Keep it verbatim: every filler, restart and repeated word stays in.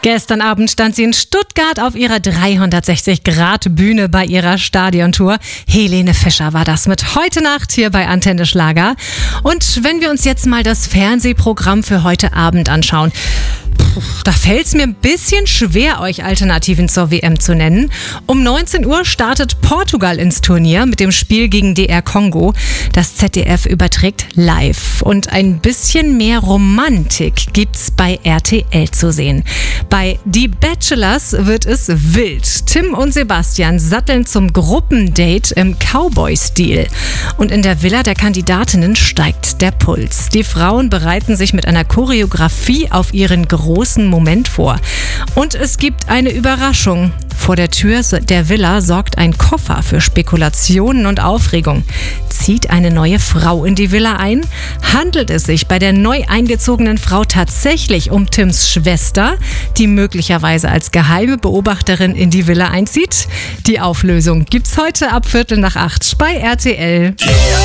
Gestern Abend stand sie in Stuttgart auf ihrer dreihundertsechzig Grad Bühne bei ihrer Stadiontour. Helene Fischer war das mit Heute Nacht hier bei Antenne Schlager. Und wenn wir uns jetzt mal das Fernsehprogramm für heute Abend anschauen, da fällt es mir ein bisschen schwer, euch Alternativen zur W M zu nennen. Um neunzehn Uhr startet Portugal ins Turnier mit dem Spiel gegen D R Kongo. Das Z D F überträgt live. Und ein bisschen mehr Romantik gibt's bei R T L zu sehen. Bei Die Bachelors wird es wild. Tim und Sebastian satteln zum Gruppendate im Cowboy-Stil. Und in der Villa der Kandidatinnen steigt der Puls. Die Frauen bereiten sich mit einer Choreografie auf ihren großen Moment vor. Und es gibt eine Überraschung. Vor der Tür der Villa sorgt ein Koffer für Spekulationen und Aufregung. Zieht eine neue Frau in die Villa ein? Handelt es sich bei der neu eingezogenen Frau tatsächlich um Tims Schwester, die möglicherweise als geheime Beobachterin in die Villa einzieht? Die Auflösung gibt's heute ab Viertel nach acht bei R T L.